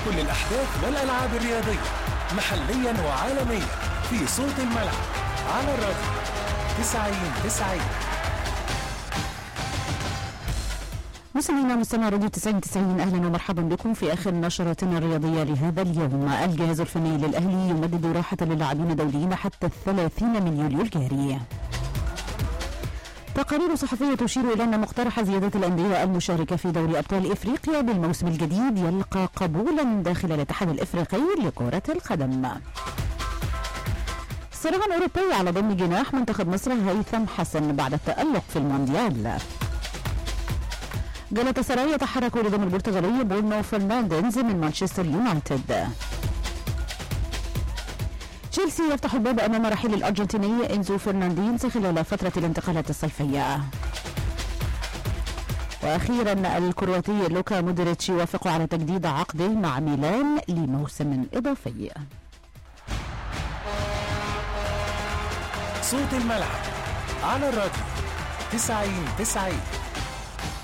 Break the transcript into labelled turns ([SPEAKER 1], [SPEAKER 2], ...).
[SPEAKER 1] كل الأحداث والألعاب الرياضية محليا وعالميا في صوت الملعب على الراديو 90-90.
[SPEAKER 2] مستمعينا راديو 90-90، أهلا ومرحبا بكم في آخر نشرتنا الرياضية لهذا اليوم. الجهاز الفني للأهلي يمدد راحة للاعبين دوليين حتى 30 من يوليو الجاري. تقارير صحفية تشير إلى أن مقترح زيادة الأندية المشاركة في دوري أبطال إفريقيا بالموسم الجديد يلقى قبولا داخل الاتحاد الإفريقي لكرة القدم. صراع أوروبي على ضم جناح منتخب مصر هيثم حسن بعد التألق في المونديال. جالاتا يتحرك لضم البرتغالي برونو فرنانديز من مانشستر يونايتد. تشيلسي يفتح الباب أمام رحيل الأرجنتيني إنزو فرنانديز خلال فترة الانتقالات الصيفية. وأخيرا الكرواتي لوكا مودريتش يوافق على تجديد عقده مع ميلان لموسم إضافي.
[SPEAKER 1] صوت الملعب على الراديو 90-90.